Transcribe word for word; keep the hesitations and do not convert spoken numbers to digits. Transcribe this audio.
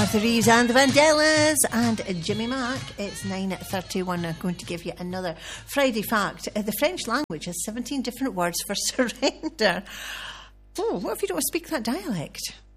The Reeves and the Vandellas and Jimmy Mack. It's nine thirty-one. I'm going to give you another Friday fact. Uh, the French language has seventeen different words for surrender. Oh, what if you don't speak that dialect?